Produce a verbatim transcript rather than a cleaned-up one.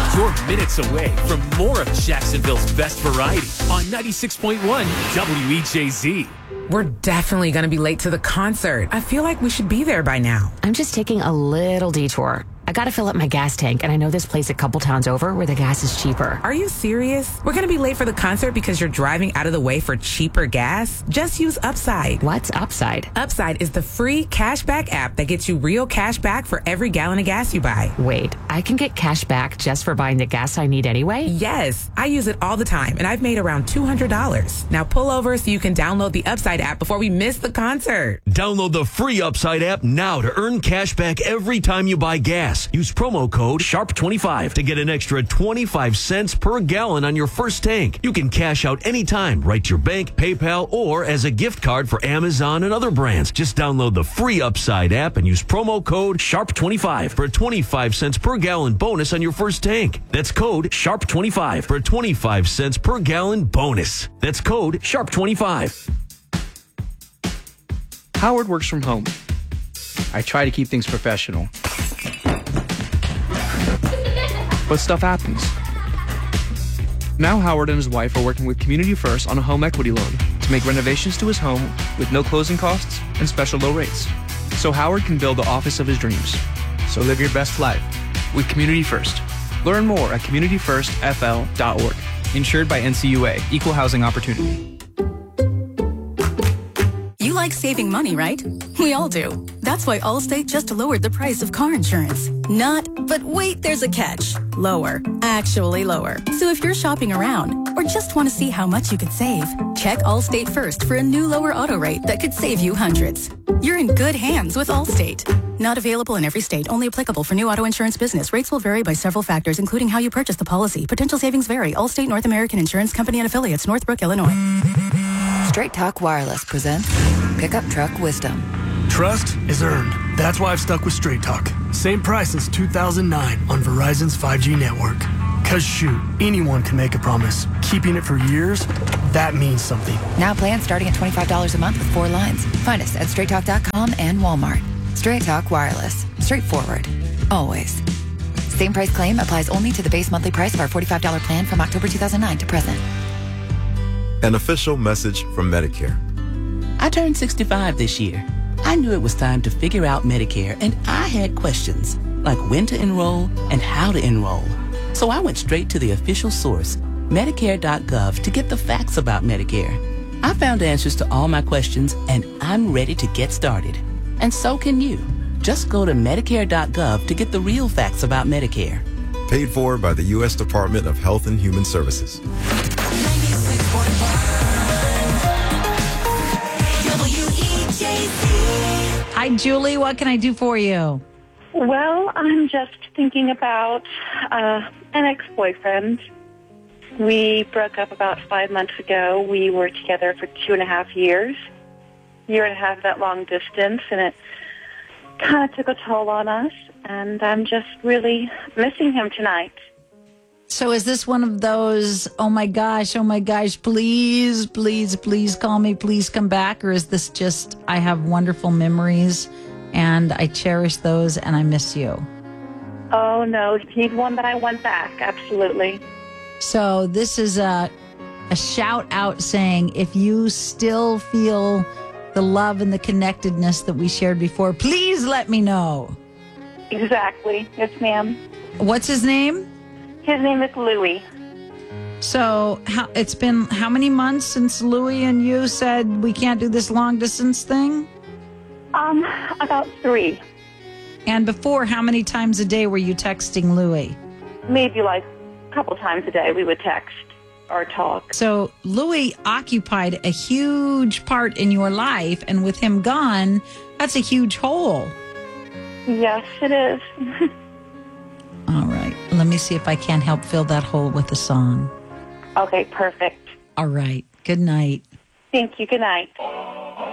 You're minutes away from more of Jacksonville's best variety on ninety-six point one W E J Z. We're definitely going to be late to the concert. I feel like we should be there by now. I'm just taking a little detour. I gotta fill up my gas tank, and I know this place a couple towns over where the gas is cheaper. Are you serious? We're gonna be late for the concert because you're driving out of the way for cheaper gas? Just use Upside. What's Upside? Upside is the free cashback app that gets you real cash back for every gallon of gas you buy. Wait, I can get cash back just for buying the gas I need anyway? Yes, I use it all the time, and I've made around two hundred dollars. Now pull over so you can download the Upside app before we miss the concert. Download the free Upside app now to earn cash back every time you buy gas. Use promo code sharp twenty-five to get an extra twenty-five cents per gallon on your first tank. You can cash out anytime right to your bank, PayPal, or as a gift card for Amazon and other brands. Just download the free Upside app and use promo code sharp twenty-five for a twenty-five cents per gallon bonus on your first tank. That's code sharp twenty-five for a twenty-five cents per gallon bonus. That's code sharp twenty-five. Howard works from home. I try to keep things professional. But stuff happens. Now Howard and his wife are working with Community First on a home equity loan to make renovations to his home with no closing costs and special low rates, so Howard can build the office of his dreams. So live your best life with Community First. Learn more at community first f l dot org. Insured by N C U A, Equal Housing Opportunity. You like saving money, right? We all do. That's why Allstate just lowered the price of car insurance. Not, but wait, there's a catch. Lower. Actually lower. So if you're shopping around or just want to see how much you could save, check Allstate first for a new lower auto rate that could save you hundreds. You're in good hands with Allstate. Not available in every state. Only applicable for new auto insurance business. Rates will vary by several factors, including how you purchase the policy. Potential savings vary. Allstate North American Insurance Company and Affiliates, Northbrook, Illinois. Straight Talk Wireless presents Pickup Truck Wisdom. Trust is earned. That's why I've stuck with Straight Talk. Same price since two thousand nine on Verizon's five G network. Cause shoot, anyone can make a promise. Keeping it for years, that means something. Now plans starting at twenty-five dollars a month with four lines. Find us at straight talk dot com and Walmart. Straight Talk Wireless. Straightforward. Always. Same price claim applies only to the base monthly price of our forty-five dollars plan from October two thousand nine to present. An official message from Medicare. I turned sixty-five this year. I knew it was time to figure out Medicare, and I had questions, like when to enroll and how to enroll. So I went straight to the official source, Medicare dot gov, to get the facts about Medicare. I found answers to all my questions, and I'm ready to get started. And so can you. Just go to Medicare dot gov to get the real facts about Medicare. Paid for by the U S Department of Health and Human Services. Hi, Julie. What can I do for you? Well, I'm just thinking about uh, an ex-boyfriend. We broke up about five months ago. We were together for two and a half years. Year and a half that long distance, and it kind of took a toll on us. And I'm just really missing him tonight. So is this one of those, oh my gosh, oh my gosh, please, please, please call me, please come back? Or is this just, I have wonderful memories and I cherish those and I miss you? Oh, no, he's one that I want back, absolutely. So this is a, a shout out saying, if you still feel the love and the connectedness that we shared before, please let me know. Exactly. Yes, ma'am. What's his name? His name is Louie. So how, it's been how many months since Louie and you said we can't do this long distance thing? Um, about three. And before, how many times a day were you texting Louie? Maybe like a couple times a day we would text or talk. So Louie occupied a huge part in your life, and with him gone, that's a huge hole. Yes, it is. All right. Let me see if I can help fill that hole with a song. Okay, perfect. All right. Good night. Thank you. Good night.